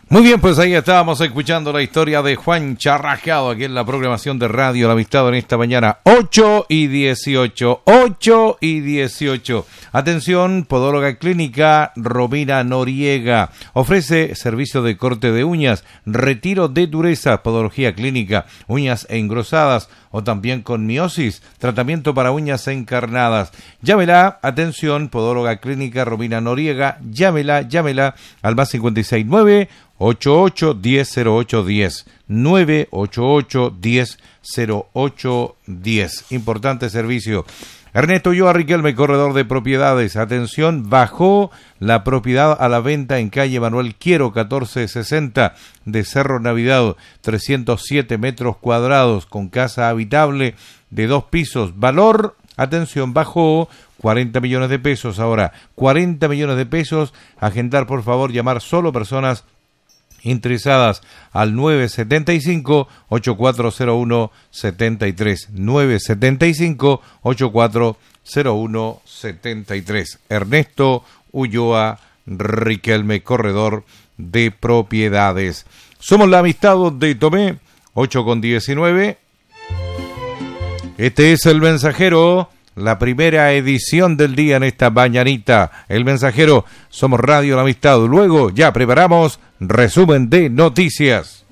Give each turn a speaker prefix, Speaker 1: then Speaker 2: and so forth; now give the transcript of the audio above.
Speaker 1: Muy bien, pues ahí estábamos escuchando la historia de Juan Charrascado aquí en la programación de Radio La Amistad en esta mañana, 8:18. Atención, podóloga clínica Romina Noriega. Ofrece servicio de corte de uñas, retiro de dureza, podología clínica, uñas engrosadas o también con miosis, tratamiento para uñas encarnadas. Llámela, atención, podóloga clínica Romina Noriega, llámela al más 569 88100810 988100810. Importante servicio. Ernesto Ulloa Riquelme, corredor de propiedades. Atención, bajó la propiedad a la venta en calle Manuel Quiero 1460 de Cerro Navidad, 307 metros cuadrados con casa habitable de 2 pisos. Valor, atención, bajó 40 millones de pesos. Ahora, 40 millones de pesos. Agendar, por favor, llamar solo personas interesadas al 975-8401-73. 975-8401-73. Ernesto Ulloa Riquelme, corredor de propiedades. Somos la Amistad de Tomé, 8:19. Este es El Mensajero, la primera edición del día en esta mañanita. El Mensajero, somos Radio La Amistad. Luego ya preparamos resumen de noticias.